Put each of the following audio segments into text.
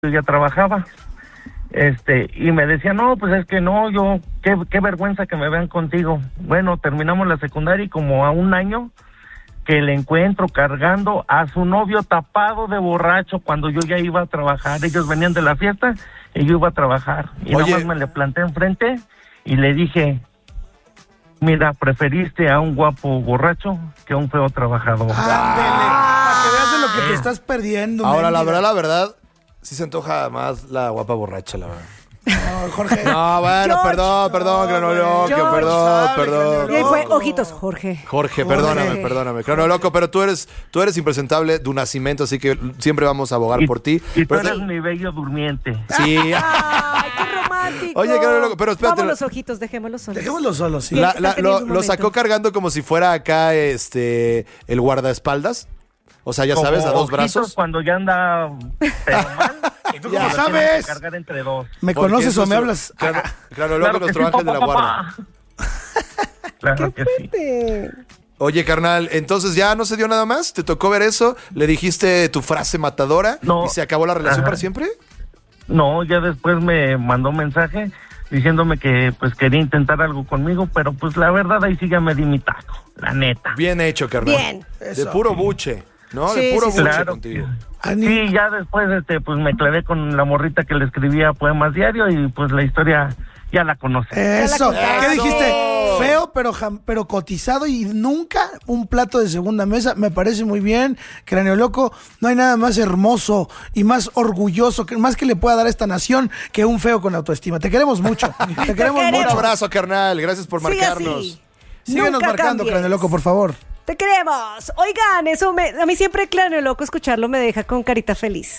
yo ya trabajaba. Y me decía, no, pues es que no, qué vergüenza que me vean contigo. Bueno, terminamos la secundaria y como a un año que le encuentro cargando a su novio tapado de borracho cuando yo ya iba a trabajar. Ellos venían de la fiesta y yo iba a trabajar. Y nada más me le planté enfrente y le dije, mira, preferiste a un guapo borracho que a un feo trabajador. Para que veas de lo que te estás perdiendo. Ahora, la verdad, sí se antoja más la guapa borracha, la verdad. No, Jorge. No, bueno, George, perdón, Cronoloco, perdón. Y ahí fue ojitos, Jorge, perdóname, Cronoloco, pero tú eres impresentable, tu nacimiento, así que siempre vamos a abogar por ti. Y tú eres mi bello durmiente. Sí. ¡Ay, qué romántico! Oye, Cronoloco, pero espérate. Vamos los ojitos, dejémoslos solos. Dejémoslo solo, sí. Lo sacó cargando como si fuera acá el guardaespaldas. O sea, ya como sabes, a dos brazos. Cuando ya anda pero mal. ¿Tú cómo sabes? Cargar entre dos. ¿Me conoces o me hablas? Cronoloco, nuestro ángel de la guarda. Claro que sí. Oye, carnal, entonces ya no se dio nada más. ¿Te tocó ver eso? ¿Le dijiste tu frase matadora? No. ¿Y se acabó la relación para siempre? No, ya después me mandó un mensaje diciéndome que pues quería intentar algo conmigo, pero pues la verdad ahí sí ya me di mi taco, la neta. Bien hecho, carnal. Bien. De puro buche, ¿no? Sí, de puro buche claro. contigo. Sí, ya después pues me clavé con la morrita que le escribía poemas diario y pues la historia ya la conoces. Eso. ¿Qué Eso. dijiste? Feo, pero cotizado y nunca un plato de segunda mesa. Me parece muy bien. Cráneo Loco, no hay nada más hermoso y más orgulloso, más que le pueda dar a esta nación que un feo con autoestima. Te queremos mucho. Te queremos Un mucho. abrazo, carnal. Gracias por Sigue marcarnos. así. Síguenos Nunca marcando, cambies. Cráneo Loco, por favor. Te queremos. Oigan, a mí siempre Cráneo Loco escucharlo me deja con carita feliz.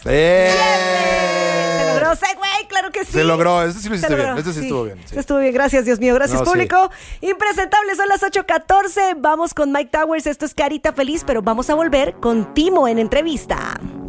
Se logró, güey, claro que sí. Se logró, este sí lo hiciste Se bien, logró, este sí estuvo bien, sí. Este estuvo bien, gracias, Dios mío, gracias, No, público. Impresentables, son las 8:14. Vamos con Mike Towers, esto es Carita Feliz, pero vamos a volver con Timo en entrevista.